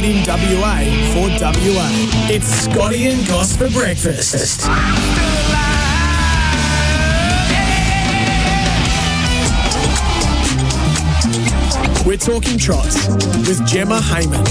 made in WA for WA. It's Scotty and Goss for breakfast. We're talking trots with Gemma Hayman.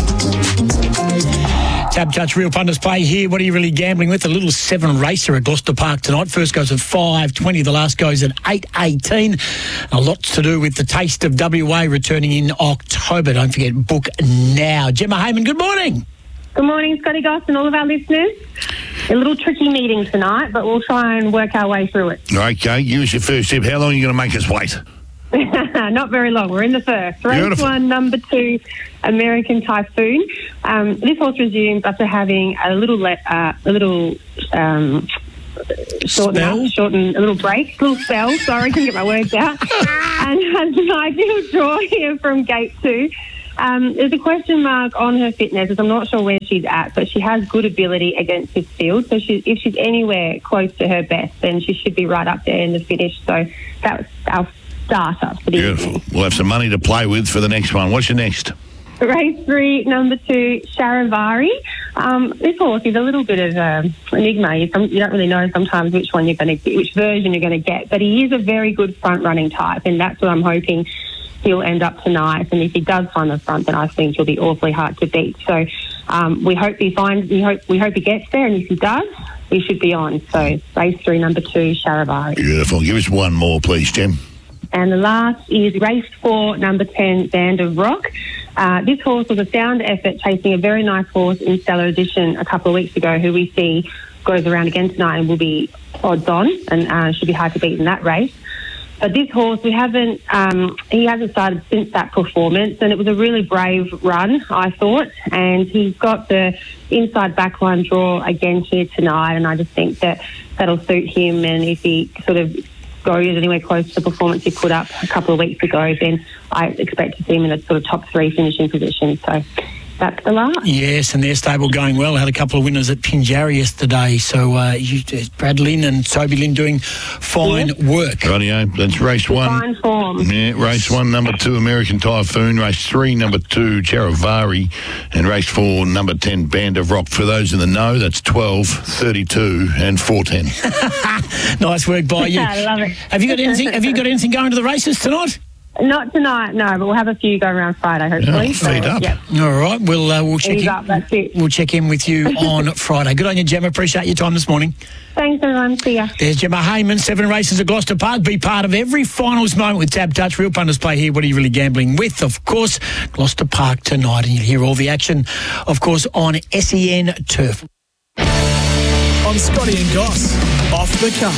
Tab Touch Real Punters Play here. What are you really gambling with? A little 7 racer at Gloucester Park tonight. First goes at 5:20. The last goes at 8:18. A lot to do with the Taste of WA returning in October. Don't forget, book now. Gemma Hayman, good morning. Good morning, Scotty Goss and all of our listeners. A little tricky meeting tonight, but we'll try and work our way through it. Okay, give us your first tip. How long are you going to make us wait? Not very long. We're in the first. Race Beautiful. 1, number 2, American Typhoon. This horse resumes after having a little shorten a little break, little spell. Sorry, couldn't get my words out. And has an ideal draw here from gate 2. There's a question mark on her fitness, as I'm not sure where she's at, but she has good ability against this field. So if she's anywhere close to her best, then she should be right up there in the finish. So that's our starter for the Beautiful. evening. We'll have some money to play with for the next one. What's your next? Race 3, number 2, Charivari. This horse is a little bit of an enigma. You don't really know sometimes which version you're going to get, but he is a very good front-running type, and that's what I'm hoping he'll end up tonight. And if he does find the front, then I think he'll be awfully hard to beat. So we hope he gets there, and if he does, he should be on. So race 3, number 2, Charivari. Beautiful. Give us one more, please, Jem. And the last is race 4, number 10, Band of Rock. This horse was a sound effort chasing a very nice horse in Stellar Edition a couple of weeks ago, who we see goes around again tonight and will be odds on, and should be hard to beat in that race. But this horse, he hasn't started since that performance, and it was a really brave run, I thought. And he's got the inside backline draw again here tonight, and I just think that that'll suit him. And if he sort of goes anywhere close to the performance he put up a couple of weeks ago, then I expect to see him in a sort of top 3 finishing position. So that's the last. Yes, and their stable going well. Had a couple of winners at Pinjarra yesterday. So Brad Lynn and Toby Lynn doing fine work. Rightio. That's race 1. Fine form. Yeah, race 1, number 2, American Typhoon. Race 3, number 2, Charivari. And race 4, number 10, Band of Rock. For those in the know, that's 12, 32 and 410. Nice work by you. I love it. Have you got anything going to the races tonight? Not tonight, no, but we'll have a few go around Friday, hopefully. Yeah, feed up. Yeah. All right, we'll check Feed in. up, that's it. We'll check in with you on Friday. Good on you, Gemma. Appreciate your time this morning. Thanks, everyone. See ya. There's Gemma Hayman, 7 races at Gloucester Park. Be part of every finals moment with Tab Touch. Real Punters Play here. What are you really gambling with? Of course, Gloucester Park tonight, and you'll hear all the action, of course, on SEN Turf. On Scotty and Goss, off the cuff.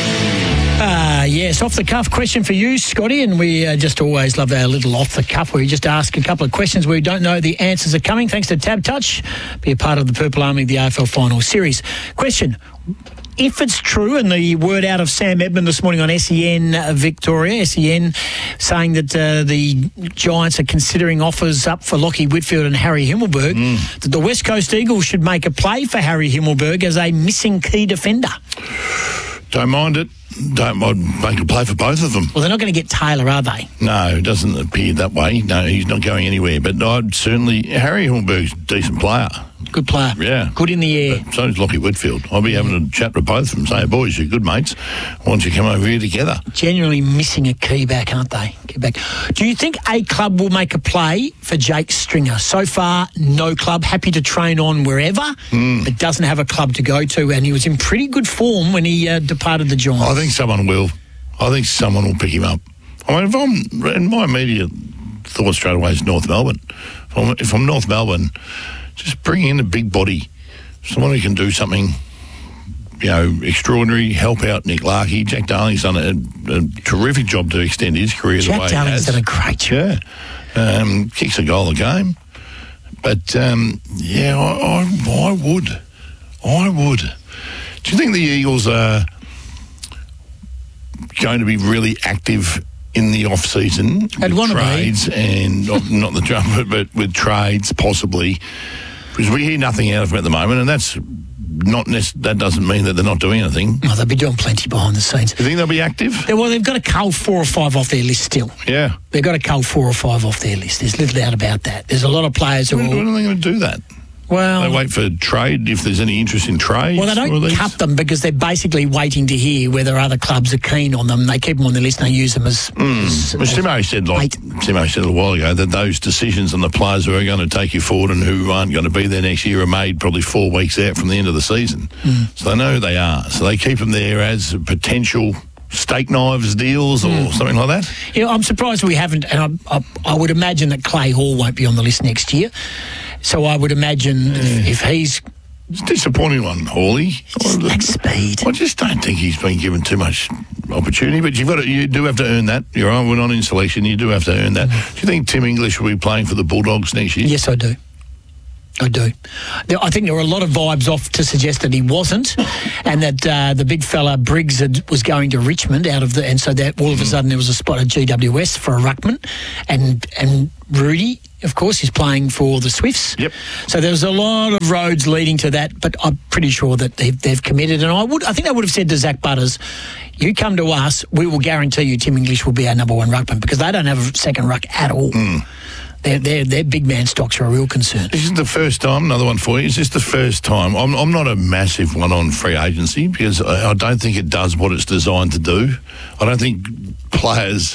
Yes, off the cuff question for you, Scotty, and we just always love our little off the cuff where you just ask a couple of questions where you don't know the answers are coming. Thanks to Tab Touch, be a part of the Purple Army of the AFL Final Series. Question: if it's true, and the word out of Sam Edmund this morning on SEN Victoria, SEN saying that the Giants are considering offers up for Lockie Whitfield and Harry Himmelberg, that the West Coast Eagles should make a play for Harry Himmelberg as a missing key defender. Don't mind it. Don't mind make a play for both of them. Well, they're not going to get Taylor, are they? No, it doesn't appear that way. No, he's not going anywhere. But I'd certainly... Harry Himmelberg's a decent player. Good player. Yeah. Good in the air. But so is Lockie Whitfield. I'll be having a chat with both of them, saying, boys, you're good mates. Why don't you come over here together? Genuinely missing a key back, aren't they? Key back. Do you think a club will make a play for Jake Stringer? So far, no club. Happy to train on wherever, but doesn't have a club to go to. And he was in pretty good form when he departed the Giants. I think someone will. I think someone will pick him up. I mean, in my immediate thought straight away is North Melbourne. If I'm North Melbourne, just bring in a big body, someone who can do something, extraordinary, help out Nick Larkey. Jack Darling's done a terrific job to extend his career the way he has. Jack Darling's done a great job. Yeah. Kicks a goal a game. But, I would. Do you think the Eagles are going to be really active in the off-season I'd with want to be. trades and not the jump, but with trades possibly? Because we hear nothing out of them at the moment, and that's that doesn't mean that they're not doing anything. Oh, they'll be doing plenty behind the scenes. You think they'll be active? Well, they've got to cull 4 or 5 off their list still. Yeah. They've got to cull 4 or 5 off their list. There's little doubt about that. There's a lot of players who When are they going to do that? Well, they wait for trade, if there's any interest in trade. Well, they don't cut them because they're basically waiting to hear whether other clubs are keen on them. They keep them on the list and they use them as... Simo said a little while ago that those decisions on the players who are going to take you forward and who aren't going to be there next year are made probably 4 weeks out from the end of the season. So they know who they are. So they keep them there as potential steak knives deals or something like that. Yeah, I'm surprised we haven't, and I would imagine that Clay Hall won't be on the list next year. So I would imagine if he's... It's a disappointing one, Hawley. Just lacks speed. I just don't think he's been given too much opportunity, but you do have to earn that. You're right, we're not in selection. You do have to earn that. Do you think Tim English will be playing for the Bulldogs next year? Yes, I do. I do. I think there were a lot of vibes off to suggest that he wasn't, and that the big fella Briggs was going to Richmond and so that all of a sudden there was a spot at GWS for a ruckman, and Rudy, of course, is playing for the Swifts. Yep. So there was a lot of roads leading to that, but I'm pretty sure that they've committed. And I think they would have said to Zach Butters, "You come to us, we will guarantee you Tim English will be our number 1 ruckman," because they don't have a second ruck at all. Their big man stocks are a real concern. This is the first time, another one for you, is this the first time? I'm not a massive one on free agency because I don't think it does what it's designed to do. I don't think players,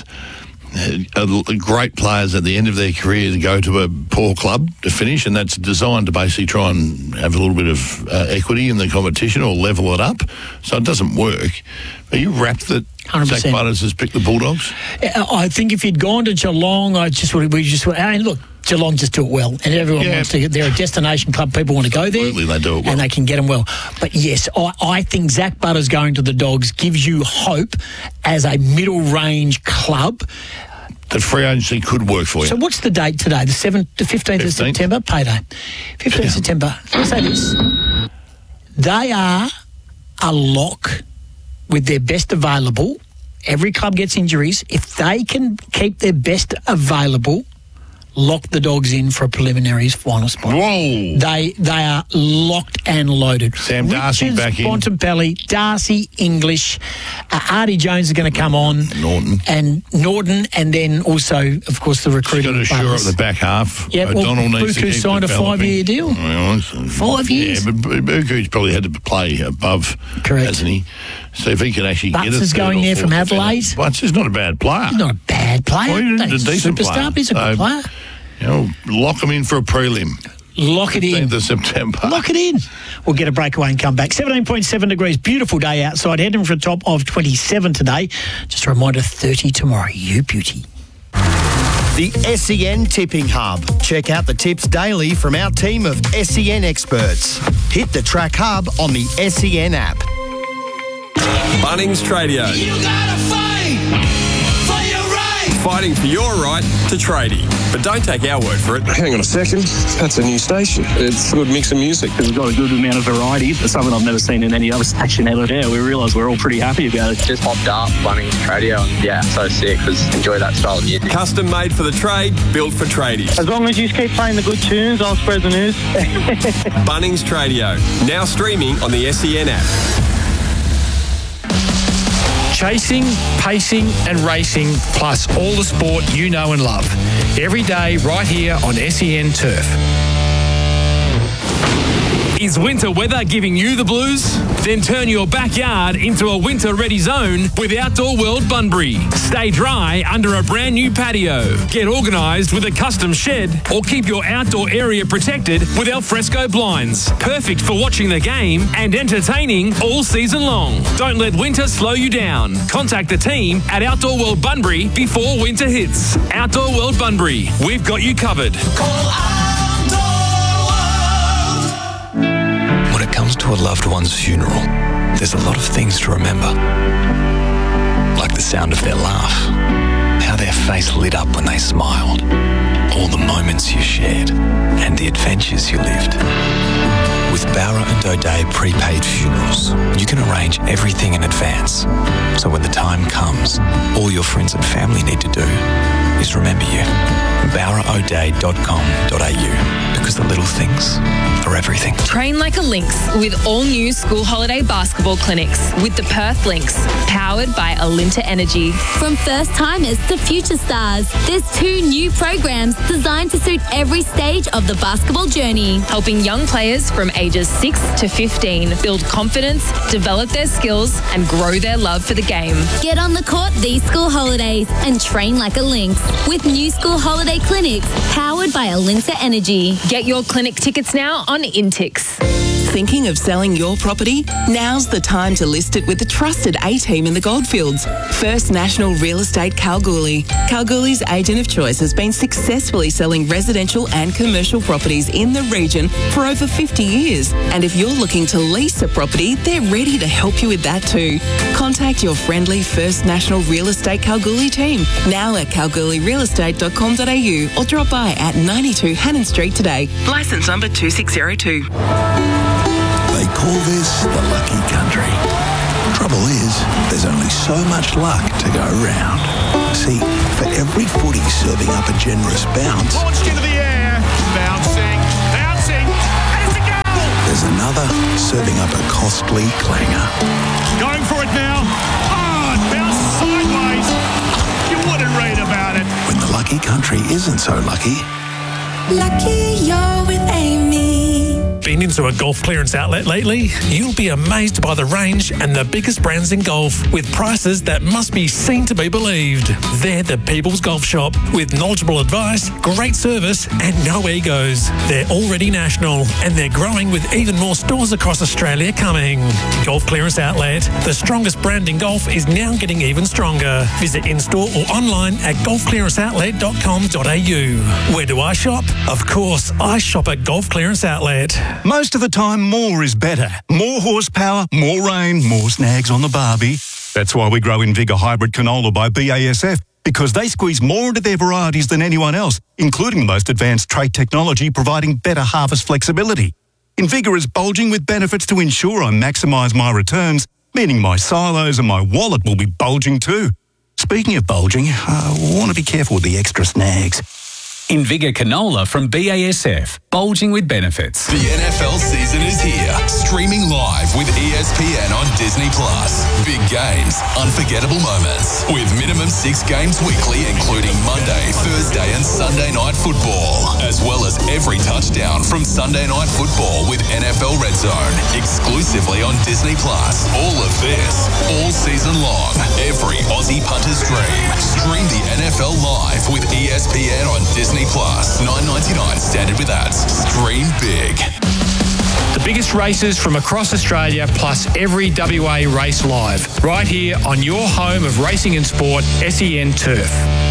great players at the end of their career go to a poor club to finish, and that's designed to basically try and have a little bit of equity in the competition or level it up. So it doesn't work. Are you rapt that 100%. Zach Butters has picked the Bulldogs? I think if he'd gone to Geelong, look, Geelong just do it well, and everyone wants to. They're a destination club. People want to go there. Absolutely, they do it well, and they can get them well. But yes, I think Zach Butters going to the Dogs gives you hope as a middle-range club. That free agency could work for you. So what's the date today? The 15th of September, payday. 15th of September. Can I say this? They are a lock with their best available. Every club gets injuries. If they can keep their best available, lock the Dogs in for a preliminaries final spot. Whoa! They are locked and loaded. Sam Darcy Richards, back in. Bontempelli, Darcy, English, Artie Jones is going to come on. Norton, and then also, of course, the recruiting. Got to shore up the back half. Yeah, O'Donnell needs to keep signed a 5-year deal. 5 years. Yeah, but Buku's probably had to play above, hasn't he? So if he can actually get it. Butts is going there from Adelaide. Butts is not a bad player. He's not a bad player. Well, he's a decent superstar, player. He's a good player. Lock him in for a prelim. Lock it in. 15th of September. Lock it in. We'll get a breakaway and come back. 17.7 degrees. Beautiful day outside. Heading for a top of 27 today. Just a reminder, 30 tomorrow. You beauty. The SEN Tipping Hub. Check out the tips daily from our team of SEN experts. Hit the Track Hub on the SEN app. Bunnings Tradio. You gotta fight for your right. Fighting for your right to tradie. But don't take our word for it. Hang on a second. That's a new station. It's a good mix of music. We've got a good amount of variety. It's something I've never seen in any other station ever. Yeah, we realise we're all pretty happy about it. Just popped up Bunnings Tradio and so sick because enjoy that style of music. Custom made for the trade, built for tradies. As long as you keep playing the good tunes, I'll spread the news. Bunnings Tradio. Now streaming on the SEN app. Chasing, pacing and racing, plus all the sport you know and love. Every day right here on SEN Turf. Is winter weather giving you the blues? Then turn your backyard into a winter-ready zone with Outdoor World Bunbury. Stay dry under a brand new patio. Get organised with a custom shed or keep your outdoor area protected with alfresco blinds. Perfect for watching the game and entertaining all season long. Don't let winter slow you down. Contact the team at Outdoor World Bunbury before winter hits. Outdoor World Bunbury. We've got you covered. When it comes to a loved one's funeral, there's a lot of things to remember. Like the sound of their laugh, how their face lit up when they smiled, all the moments you shared, and the adventures you lived. With Bowra and O'Dea prepaid funerals, you can arrange everything in advance. So when the time comes, all your friends and family need to do is remember you. BowraO'Dea.com.au, because the little things are everything. Train like a Lynx with all new school holiday basketball clinics with the Perth Lynx, powered by Alinta Energy. From first timers to future stars, there's 2 new programs designed to suit every stage of the basketball journey, helping young players from ages 6 to 15 build confidence, develop their skills, and grow their love for the game. Get on the court these school holidays and train like a Lynx with new school holiday clinics powered by Alinta Energy. Get your clinic tickets now on Intix. Thinking of selling your property? Now's the time to list it with the trusted A-team in the Goldfields. First National Real Estate Kalgoorlie. Kalgoorlie's agent of choice has been successfully selling residential and commercial properties in the region for over 50 years. And if you're looking to lease a property, they're ready to help you with that too. Contact your friendly First National Real Estate Kalgoorlie team now at kalgoorlierealestate.com.au or drop by at 92 Hannon Street today. Licence number 2602. They call this the lucky country. Trouble is, there's only so much luck to go around. See, for every footy serving up a generous bounce, Launched into the air, bouncing, and it's a goal! there's another serving up a costly clanger. Going for it now. Oh, it bounced sideways. You wouldn't read about it. When the lucky country isn't so lucky. Lucky you're with Amy. Been into a golf clearance outlet lately? You'll be amazed by the range and the biggest brands in golf with prices that must be seen to be believed. They're the People's Golf Shop with knowledgeable advice, great service and no egos. They're already national and they're growing with even more stores across Australia coming. Golf Clearance Outlet, the strongest brand in golf, is now getting even stronger. Visit in-store or online at golfclearanceoutlet.com.au. Where do I shop? Of course, I shop at Golf Clearance Outlet. Most of the time, more is better. More horsepower, more rain, more snags on the barbie. That's why we grow Invigor Hybrid Canola by BASF, because they squeeze more into their varieties than anyone else, including the most advanced trait technology providing better harvest flexibility. Invigor is bulging with benefits to ensure I maximise my returns, meaning my silos and my wallet will be bulging too. Speaking of bulging, I want to be careful with the extra snags. Invigor Canola from BASF. Bulging with benefits. The NFL season is here. Streaming live with ESPN on Disney+. Big games, unforgettable moments. With minimum 6 games weekly, including Monday, Thursday and Sunday night football. As well as every touchdown from Sunday night football with NFL Red Zone. Exclusively on Disney+. All of this, all season long. Every Aussie punter's dream. Stream the NFL live with ESPN on Disney+. $9.99 standard with ads. Stream big. The biggest races from across Australia plus every WA race live. Right here on your home of racing and sport, SEN Turf.